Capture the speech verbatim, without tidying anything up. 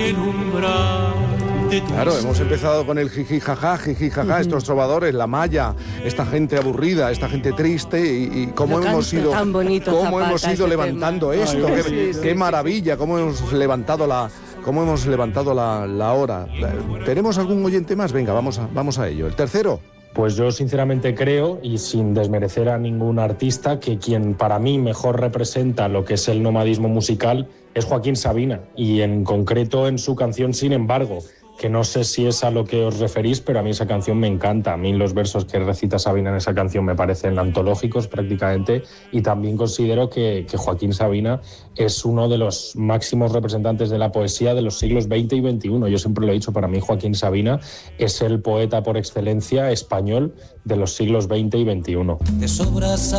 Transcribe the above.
el umbral. Claro, hemos empezado con el jiji jaja, jiji jaja, uh-huh. estos trovadores, la malla, esta gente aburrida, esta gente triste y, y cómo Lo hemos ido, cómo hemos ido levantando tema. esto, Ay, qué, sí, sí, qué sí, maravilla, sí. cómo hemos levantado la, cómo hemos levantado la, la hora. ¿Tenemos algún oyente más? Venga, vamos a, vamos a ello. El tercero. Pues yo sinceramente creo, y sin desmerecer a ningún artista, que quien para mí mejor representa lo que es el nomadismo musical es Joaquín Sabina, y en concreto en su canción Sin embargo, que no sé si es a lo que os referís, pero a mí esa canción me encanta. A mí los versos que recita Sabina en esa canción me parecen antológicos prácticamente, y también considero que, que Joaquín Sabina es uno de los máximos representantes de la poesía de los siglos veinte y veintiuno. Yo siempre lo he dicho, para mí Joaquín Sabina es el poeta por excelencia español de los siglos veinte y veintiuno.